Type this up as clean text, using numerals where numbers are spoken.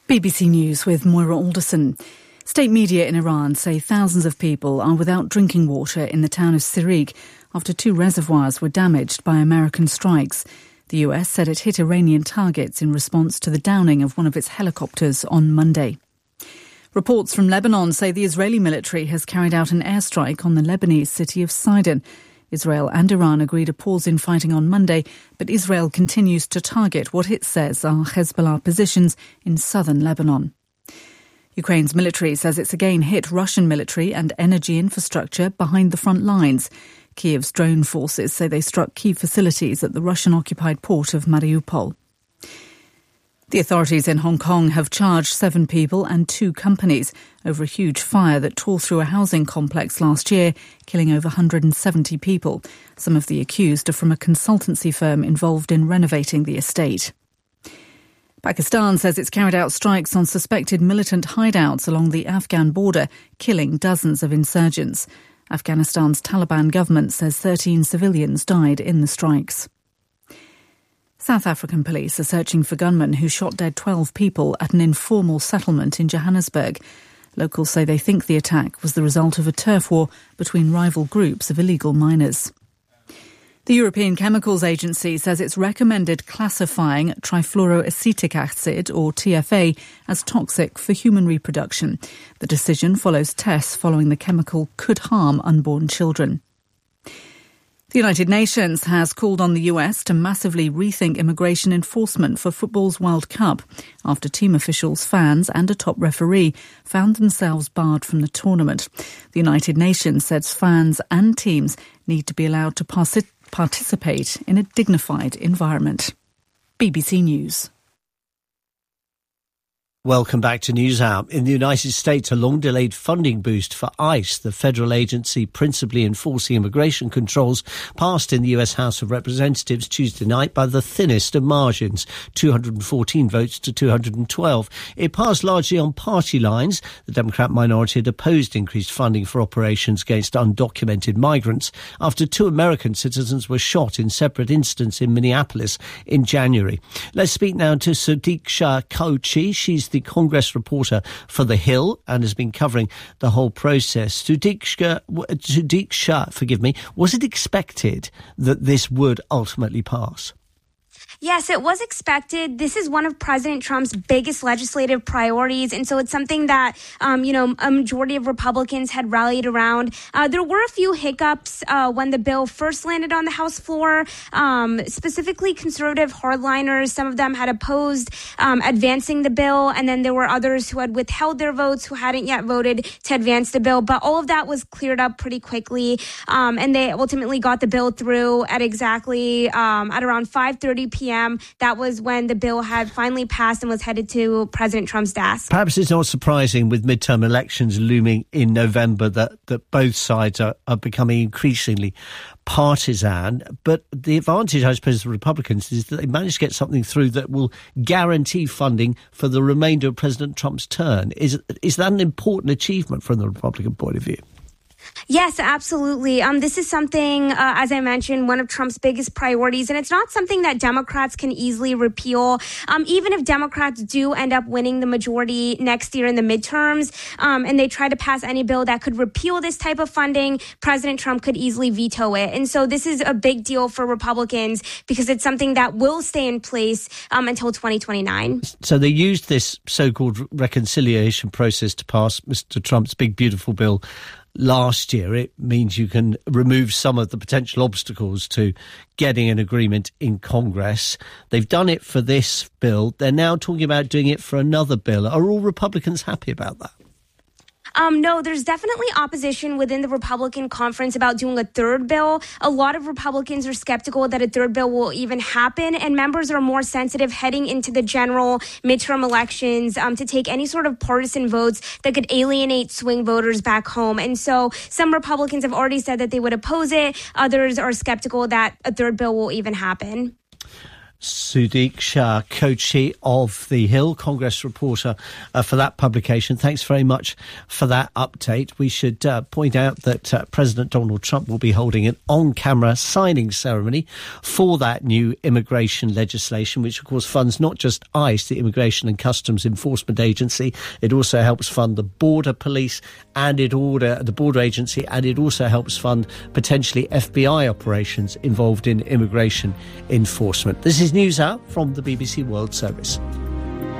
BBC News with Moira Alderson. State media in Iran say thousands of people are without drinking water in the town of Sirik after 2 reservoirs were damaged by American strikes. The US said it hit Iranian targets in response to the downing of one of its helicopters on Monday. Reports from Lebanon say the Israeli military has carried out an airstrike on the Lebanese city of Sidon. Israel and Iran agreed a pause in fighting on Monday, but Israel continues to target what it says are Hezbollah positions in southern Lebanon. Ukraine's military says it's again hit Russian military and energy infrastructure behind the front lines. Kyiv's drone forces say they struck key facilities at the Russian-occupied port of Mariupol. The authorities in Hong Kong have charged 7 people and 2 companies over a huge fire that tore through a housing complex last year, killing over 170 people. Some of the accused are from a consultancy firm involved in renovating the estate. Pakistan says it's carried out strikes on suspected militant hideouts along the Afghan border, killing dozens of insurgents. Afghanistan's Taliban government says 13 civilians died in the strikes. South African police are searching for gunmen who shot dead 12 people at an informal settlement in Johannesburg. Locals say they think the attack was the result of a turf war between rival groups of illegal miners. The European Chemicals Agency says it's recommended classifying trifluoroacetic acid, or TFA, as toxic for human reproduction. The decision follows tests following the chemical could harm unborn children. The United Nations has called on the US to massively rethink immigration enforcement for football's World Cup after team officials, fans and a top referee found themselves barred from the tournament. The United Nations says fans and teams need to be allowed to participate in a dignified environment. BBC News. Welcome back to NewsHour. In the United States, a long-delayed funding boost for ICE, the federal agency principally enforcing immigration controls, passed in the US House of Representatives Tuesday night by the thinnest of margins, 214 votes to 212. It passed largely on party lines. The Democrat minority had opposed increased funding for operations against undocumented migrants after 2 American citizens were shot in separate incidents in Minneapolis in January. Let's speak now to Sudiksha Kauchi. She's the Congress reporter for The Hill and has been covering the whole process. Sudiksha, was it expected that this would ultimately pass? Yes, it was expected. This is one of President Trump's biggest legislative priorities. And so it's something that, a majority of Republicans had rallied around. There were a few hiccups when the bill first landed on the House floor, specifically conservative hardliners. Some of them had opposed advancing the bill. And then there were others who had withheld their votes, who hadn't yet voted to advance the bill. But all of that was cleared up pretty quickly. And they ultimately got the bill through at exactly at around 5:30 p.m. That was when the bill had finally passed and was headed to President Trump's desk. Perhaps it's not surprising with midterm elections looming in November that both sides are becoming increasingly partisan. But the advantage, I suppose, of the Republicans is that they managed to get something through that will guarantee funding for the remainder of President Trump's term. Is that an important achievement from the Republican point of view? Yes, absolutely. This is something, as I mentioned, one of Trump's biggest priorities, and it's not something that Democrats can easily repeal. Even if Democrats do end up winning the majority next year in the midterms, and they try to pass any bill that could repeal this type of funding, President Trump could easily veto it. And so this is a big deal for Republicans because it's something that will stay in place until 2029. So they used this so-called reconciliation process to pass Mr. Trump's big, beautiful bill last year. It means you can remove some of the potential obstacles to getting an agreement in Congress. They've done it for this bill. They're now talking about doing it for another bill. Are all Republicans happy about that? No, there's definitely opposition within the Republican conference about doing a third bill. A lot of Republicans are skeptical that a third bill will even happen, and members are more sensitive heading into the general midterm elections to take any sort of partisan votes that could alienate swing voters back home. And so some Republicans have already said that they would oppose it. Others are skeptical that a third bill will even happen. Sudiksha Kochi of The Hill, Congress reporter for that publication. Thanks very much for that update. We should point out that President Donald Trump will be holding an on-camera signing ceremony for that new immigration legislation, which of course funds not just ICE, the Immigration and Customs Enforcement Agency. It also helps fund the Border Police and the Border Agency, and it also helps fund potentially FBI operations involved in immigration enforcement. This is News Hour from the BBC World Service.